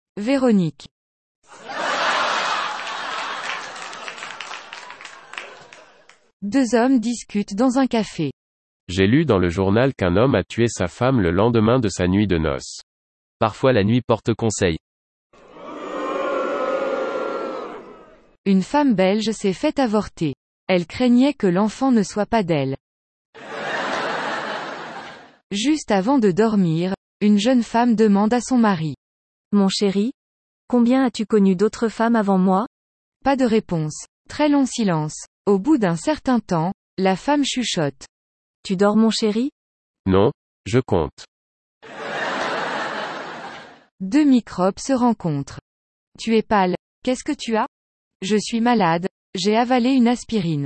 Véronique. Deux hommes discutent dans un café. J'ai lu dans le journal qu'un homme a tué sa femme le lendemain de sa nuit de noces. Parfois la nuit porte conseil. Une femme belge s'est fait avorter. Elle craignait que l'enfant ne soit pas d'elle. Juste avant de dormir, une jeune femme demande à son mari. Mon chéri, combien as-tu connu d'autres femmes avant moi? Pas de réponse. Très long silence. Au bout d'un certain temps, la femme chuchote. Tu dors mon chéri? Non, je compte. Deux microbes se rencontrent. Tu es pâle. Qu'est-ce que tu as? Je suis malade. J'ai avalé une aspirine.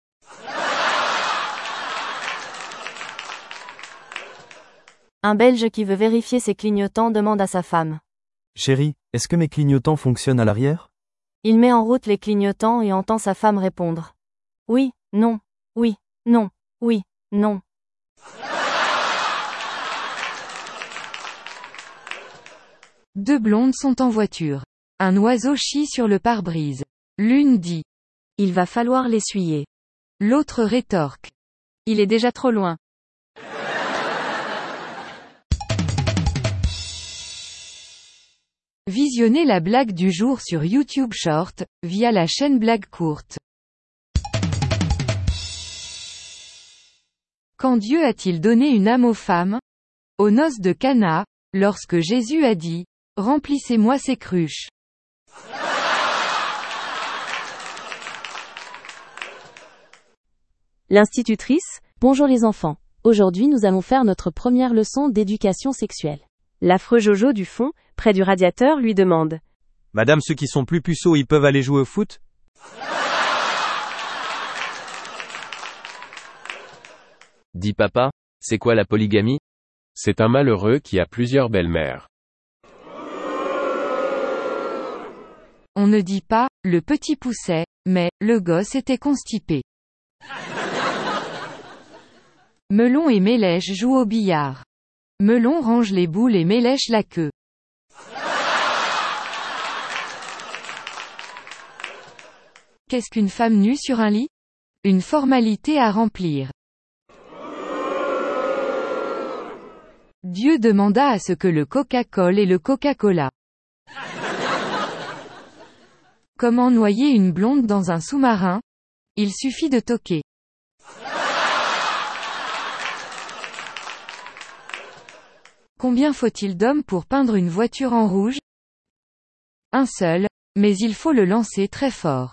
Un Belge qui veut vérifier ses clignotants demande à sa femme. Chérie, est-ce que mes clignotants fonctionnent à l'arrière? Il met en route les clignotants et entend sa femme répondre. Oui, non, oui, non, oui, non. Deux blondes sont en voiture. Un oiseau chie sur le pare-brise. L'une dit. Il va falloir l'essuyer. L'autre rétorque. Il est déjà trop loin. Visionnez la blague du jour sur YouTube Short, via la chaîne Blague Courte. Quand Dieu a-t-il donné une âme aux femmes? Aux noces de Cana, lorsque Jésus a dit, « Remplissez-moi ces cruches ». L'institutrice, bonjour les enfants. Aujourd'hui nous allons faire notre première leçon d'éducation sexuelle. L'affreux Jojo du fond, près du radiateur, lui demande. Madame, ceux qui sont plus puceaux, ils peuvent aller jouer au foot? Dis papa, c'est quoi la polygamie? C'est un malheureux qui a plusieurs belles-mères. On ne dit pas, le petit poussait, mais, le gosse était constipé. Melon et Mélèche jouent au billard. Melon range les boules et Mélèche la queue. Qu'est-ce qu'une femme nue sur un lit? Une formalité à remplir. Dieu demanda à ce que le Coca-Cola et le Coca-Cola. Comment noyer une blonde dans un sous-marin? Il suffit de toquer. Combien faut-il d'hommes pour peindre une voiture en rouge? Un seul, mais il faut le lancer très fort.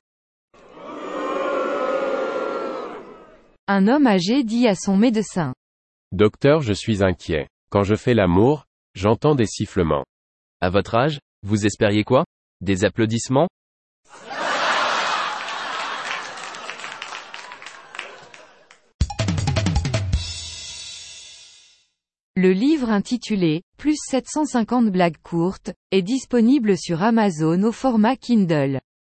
Un homme âgé dit à son médecin. Docteur, je suis inquiet. Quand je fais l'amour, j'entends des sifflements. À votre âge, vous espériez quoi? Des applaudissements? Le livre intitulé « Plus 750 blagues courtes » est disponible sur Amazon au format Kindle.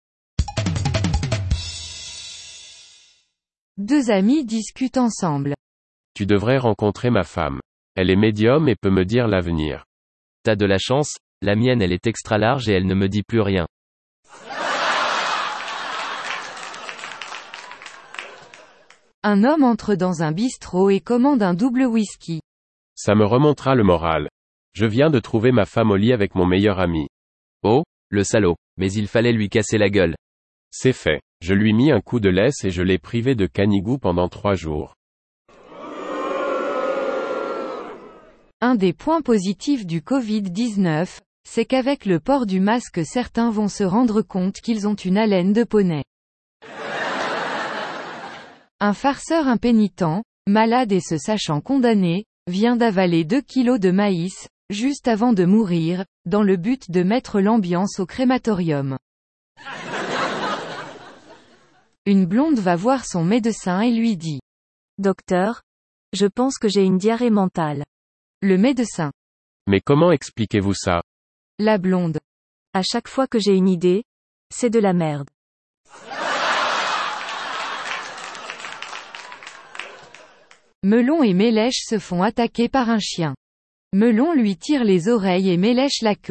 Deux amis discutent ensemble. Tu devrais rencontrer ma femme. Elle est médium et peut me dire l'avenir. T'as de la chance, la mienne elle est extra large et elle ne me dit plus rien. Un homme entre dans un bistrot et commande un double whisky. Ça me remontera le moral. Je viens de trouver ma femme au lit avec mon meilleur ami. Oh, le salaud, mais il fallait lui casser la gueule. C'est fait. Je lui mis un coup de laisse et je l'ai privé de canigou pendant 3 jours. Un des points positifs du Covid-19, c'est qu'avec le port du masque certains vont se rendre compte qu'ils ont une haleine de poney. Un farceur impénitent, malade et se sachant condamné, vient d'avaler 2 kilos de maïs, juste avant de mourir, dans le but de mettre l'ambiance au crématorium. Une blonde va voir son médecin et lui dit. Docteur, je pense que j'ai une diarrhée mentale. Le médecin. Mais comment expliquez-vous ça? La blonde. À chaque fois que j'ai une idée, c'est de la merde. Melon et Mélèche se font attaquer par un chien. Melon lui tire les oreilles et Mélèche la queue.